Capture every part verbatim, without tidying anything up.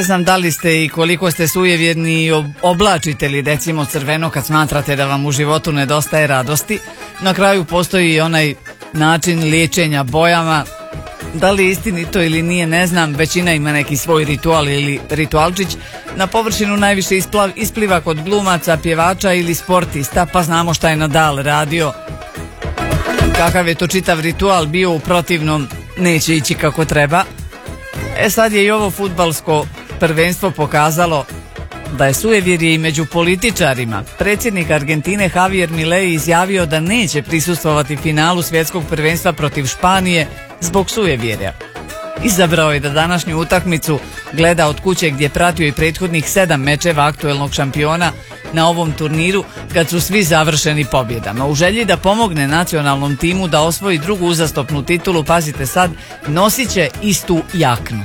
Ne znam da li ste i koliko ste sujevjerni i oblačite li recimo crveno kad smatrate da vam u životu nedostaje radosti. Na kraju postoji i onaj način liječenja bojama. Da li je istinito ili nije, ne znam, većina ima neki svoj ritual ili ritualčić. Na površinu najviše isplav, ispliva kod glumaca, pjevača ili sportista, pa znamo šta je Nadal radio. Kakav je to čitav ritual bio, u protivnom neće ići kako treba. E sad je i ovo fudbalsko prvenstvo pokazalo da je sujevjerje i među političarima. Predsjednik Argentine Javier Milei izjavio da neće prisustvovati finalu svjetskog prvenstva protiv Španije zbog sujevjerja. Izabrao je da današnju utakmicu gleda od kuće gdje je pratio i prethodnih sedam mečeva aktuelnog šampiona na ovom turniru kad su svi završeni pobjedama. U želji da pomogne nacionalnom timu da osvoji drugu uzastopnu titulu, pazite sad, nosit će istu jaknu.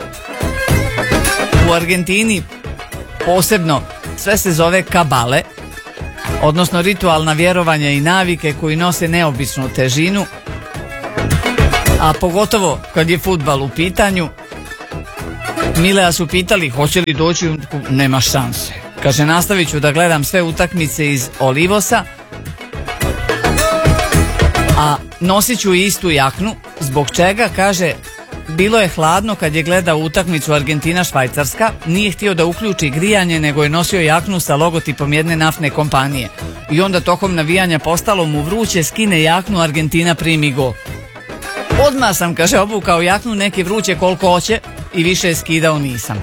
U Argentini posebno sve se zove kabale, odnosno ritualna vjerovanja i navike koji nose neobičnu težinu, a pogotovo kad je fudbal u pitanju. Milea su pitali hoće li doći, nema šanse. Kaže, nastavit ću da gledam sve utakmice iz Olivosa, a nosit ću istu jaknu. Zbog čega? Kaže, bilo je hladno kad je gledao utakmicu Argentina-Švajcarska, nije htio da uključi grijanje, nego je nosio jaknu sa logotipom jedne naftne kompanije. I onda tokom navijanja postalo mu vruće, skine jaknu, Argentina primi gol. Odmah sam, kaže, obukao jaknu, neke vruće koliko hoće i više je skidao nisam.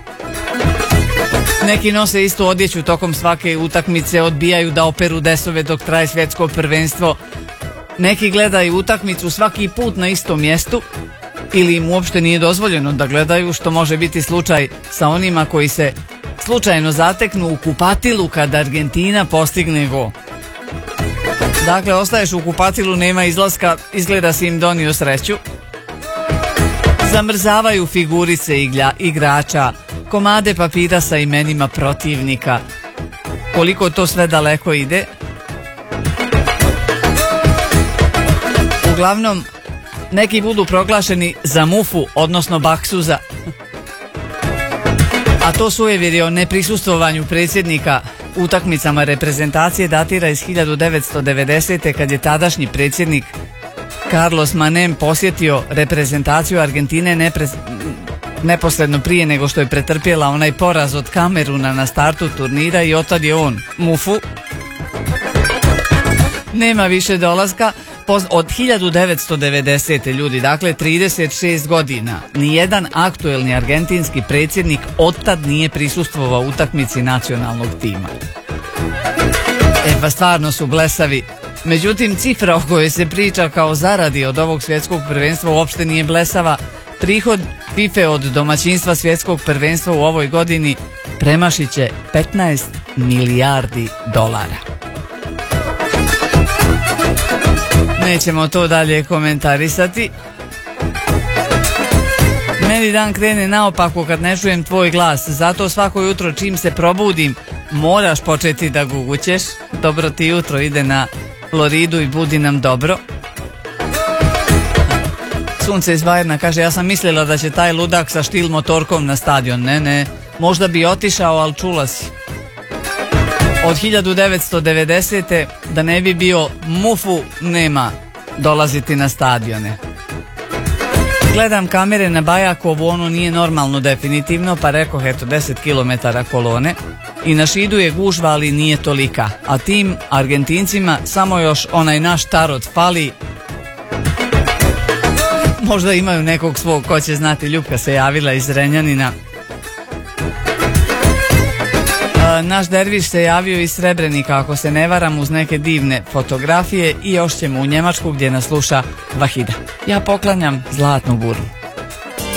Neki nose istu odjeću tokom svake utakmice, odbijaju da operu desove dok traje svjetsko prvenstvo. Neki gledaju utakmicu svaki put na istom mjestu ili im uopšte nije dozvoljeno da gledaju, što može biti slučaj sa onima koji se slučajno zateknu u kupatilu kad Argentina postigne gol. Dakle, ostaješ u kupatilu, nema izlaska, izgleda si im donio sreću. Zamrzavaju figurice igra, igrača, komade papira sa imenima protivnika. Koliko to sve daleko ide. Uglavnom, neki budu proglašeni za mufu, odnosno baksuza. A to sujevjerje o neprisustovanju predsjednika utakmicama reprezentacije datira iz hiljadu devetsto devedesete. kad je tadašnji predsjednik Carlos Menem posjetio reprezentaciju Argentine nepre... neposredno prije nego što je pretrpjela onaj poraz od Kameruna na startu turnira, i otad je on mufu. Nema više dolaska od hiljadu devetsto devedesete. ljudi, dakle trideset šest godina. Nijedan aktuelni argentinski predsjednik otad nije prisustvovao utakmici nacionalnog tima. E pa stvarno su blesavi. Međutim, cifra o kojoj se priča kao zaradi od ovog svjetskog prvenstva uopšte nije blesava. Prihod FIFA od domaćinstva svjetskog prvenstva u ovoj godini premašit će petnaest milijardi dolara. Nećemo to dalje komentarisati. Meni dan krene naopako kad ne čujem tvoj glas, zato svako jutro čim se probudim moraš početi da gugućeš. Dobro ti jutro ide na Floridu i budi nam dobro. Sunce iz Bajerna kaže, ja sam mislila da će taj ludak sa štil motorkom na stadion. Ne, ne, možda bi otišao, ali čula si. Od hiljadu devetsto devedesete da ne bi bio mufu, nema dolaziti na stadione. Gledam kamere na Bajakovu, ono nije normalno definitivno, pa rekoh eto deset kilometara kolone. I na Šidu je gužva, ali nije tolika. A tim Argentincima samo još onaj naš tarot fali. Možda imaju nekog svog, ko će znati. Ljupka se javila iz Renjanina. E, naš derviš se javio iz Srebrenika, ako se ne varam, uz neke divne fotografije, i još ćemo u Njemačku gdje nas sluša Vahida. Ja poklanjam zlatnu buru.